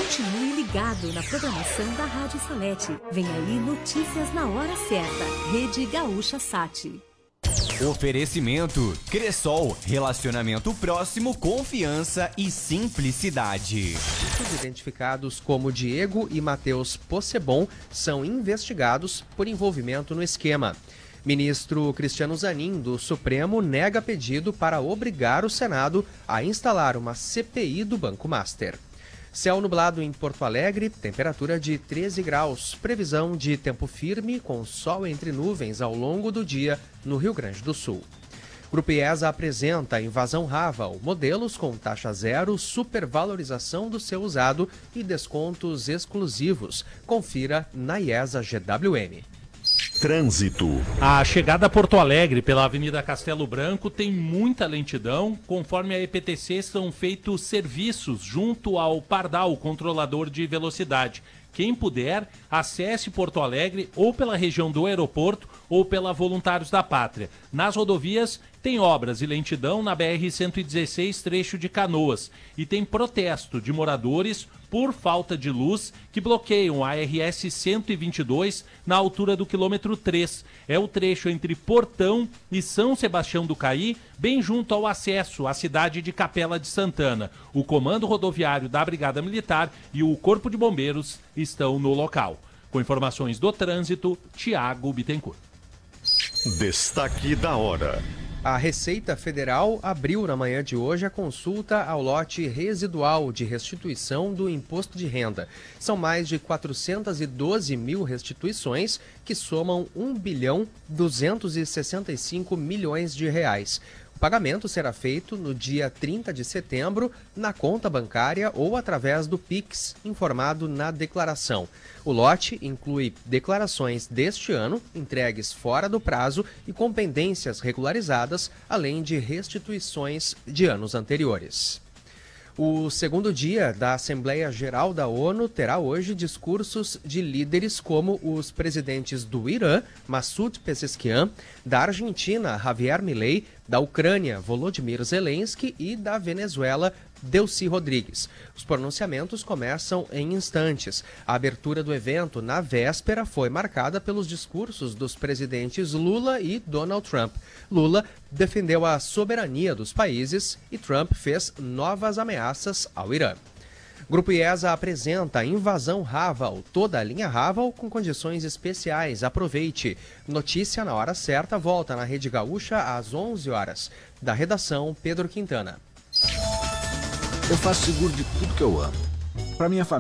Continue ligado na programação da Rádio Salete. Vem aí notícias na hora certa. Rede Gaúcha Sat. Oferecimento Cressol, relacionamento próximo, confiança e simplicidade. Os identificados como Diego e Matheus Possebon são investigados por envolvimento no esquema. Ministro Cristiano Zanin, do Supremo, nega pedido para obrigar o Senado a instalar uma CPI do Banco Master. Céu nublado em Porto Alegre, temperatura de 13 graus. Previsão de tempo firme com sol entre nuvens ao longo do dia no Rio Grande do Sul. Grupo IESA apresenta Invasão Raval, modelos com taxa zero, supervalorização do seu usado e descontos exclusivos. Confira na IESA GWM. Trânsito. A chegada a Porto Alegre pela Avenida Castelo Branco tem muita lentidão. Conforme a EPTC, são feitos serviços junto ao Pardal, controlador de velocidade. Quem puder, acesse Porto Alegre ou pela região do aeroporto ou pela Voluntários da Pátria. Nas rodovias, tem obras e lentidão na BR-116, trecho de Canoas. E tem protesto de moradores por falta de luz que bloqueiam a RS-122 na altura do quilômetro 3. É o trecho entre Portão e São Sebastião do Caí, bem junto ao acesso à cidade de Capela de Santana. O Comando Rodoviário da Brigada Militar e o Corpo de Bombeiros estão no local. Com informações do trânsito, Tiago Bittencourt. Destaque da hora. A Receita Federal abriu na manhã de hoje a consulta ao lote residual de restituição do imposto de renda. São mais de 412 mil restituições que somam 1,265 bilhões de reais. O pagamento será feito no dia 30 de setembro na conta bancária ou através do Pix, informado na declaração. O lote inclui declarações deste ano, entregues fora do prazo e com pendências regularizadas, além de restituições de anos anteriores. O segundo dia da Assembleia Geral da ONU terá hoje discursos de líderes como os presidentes do Irã, Massoud Pezeshkian, da Argentina, Javier Milei, da Ucrânia, Volodymyr Zelensky e da Venezuela, Delcy Rodrigues. Os pronunciamentos começam em instantes. A abertura do evento, na véspera, foi marcada pelos discursos dos presidentes Lula e Donald Trump. Lula defendeu a soberania dos países e Trump fez novas ameaças ao Irã. Grupo IESA apresenta Invasão Raval, toda a linha Raval com condições especiais. Aproveite. Notícia na hora certa volta na Rede Gaúcha às 11 horas. Da redação, Pedro Quintana. Eu faço seguro de tudo que eu amo. Para minha família.